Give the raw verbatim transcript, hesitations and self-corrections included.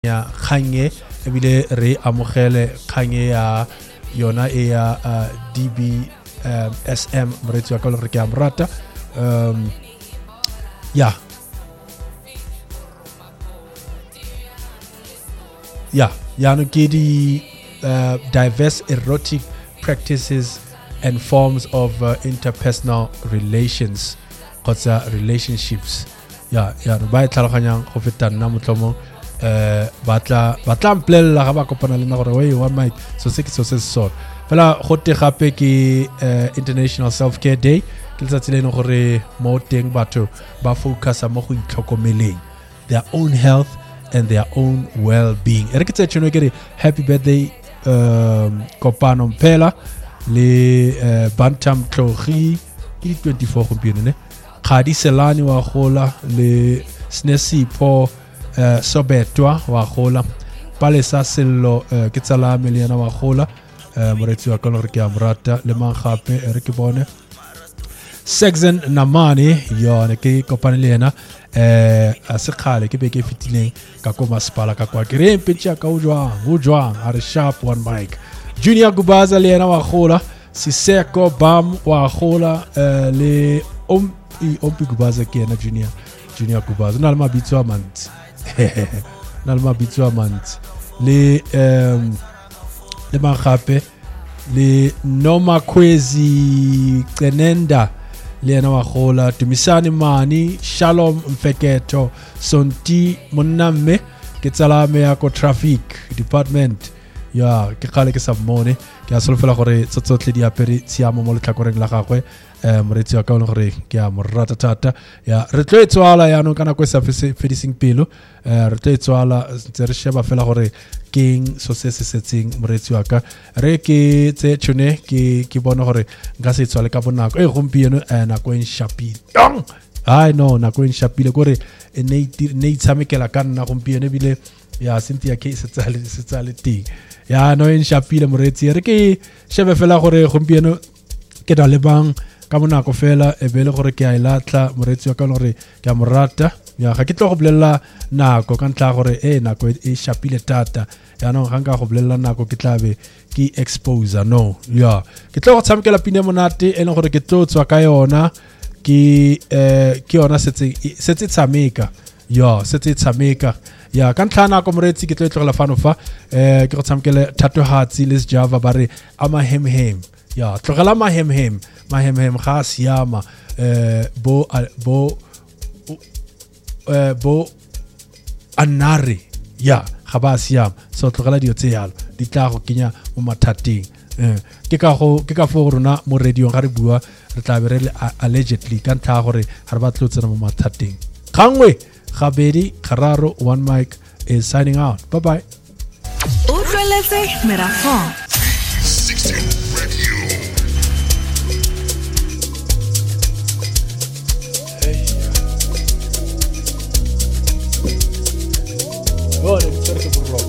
ya khange ebile re amogele khange ya yona e ya uh, D B um, S M moretsi wa ka le gore ke a morata um ya ya ya no ke di uh, diverse erotic practices and forms of uh, interpersonal relations kgotsa relationships ya ya ba e tlhaloganyang go feta nna motlomo eh batla batla mplela ga ba kopana le nna gore wey one mic so se ke so se so fela gote gape ke International Self Care Day ke letsatsi le gore mo teng batho ba focusa mo go itlhokomeleng their own health and their own well-being ere ke tsetšhono ke re happy birthday um kopano mpela le uh, Bantam Tlogi ke twenty-four gompieno ne Khadi Selani wa gola le Snesipho Uh, Sobetwa wa gola Palesa Sello uh, ke tsala Meliana wa gola uh, moretsi wa ka le ke a morata le mang gape re ke bone Sexen Namani yo ne ke kopane le yena eh a se khale ke be ke fitileng ka ko masipala ka kwa ke re mpetša ka o jwang o jwang a re sharp one mic Junior Gubaza le yena wa gola Siseko Bam wa gola uh, le om ompi Gubaza ke yena Junior Junior Gubaza na le mabitso a mantsi na le mabitso a mantsi le um le magape le Noma Kwezi Cenenda le ena wa gola Tumisani Mani Shalom Mfeketo Sonti Monnamme ke tsala me ya ko traffic department ya ke khale ke sa mmone ke a solofela gore tsotsotle di apere tsiamo mo letlakoreng la gagwe eh moretsi wa ka le gore ke a morata thata ya re tlo etswala ya no kana go sa fedising pelo eh re tlo etswala tse re sheba fela gore king so se se setseng moretsi wa ka re ke tse tshone ke ke bona gore nga se etswale ka bonako e gompieno na go en shapile ai no na go en shapile gore ne ne itsamekela ka nna gompieno bile ya Cynthia ke se tsale se tsale ting ya no en shapile moretsi re ke shebe fela gore gompieno ke da le bang ka bonako fela e bele gore ke a ilatla moretsi wa ka gore ke a morata ya ga ke tlo go bolela nako ka ntla gore e nako e shapile tata ya no ga nka go bolela nako ke tlabe ke exposure no ya ke tlo go tshamekela pine monate e le gore ke tlo tswa ka yona ke eh ke yona setse setse tsameka ya setse tsameka ya ka ntla nako moretsi ke tlo tlogela fano fa eh ke go tshamekele Thato Hatsi le Java ba re ama hem hem ya tlogela ma hem hem ma hem hem ga siama eh bo bo eh bo anare ya ga ba siama so tlogela dio tse yalo di tla go kenya mo mathateng eh ke ka go ke ka fo rona mo radio ga re bua re tla be re allegedly ka ntla gore ha re ba tlotsena mo mathateng gangwe gabedi gararo one mic is signing out bye bye Utlweletse Merafon sixteen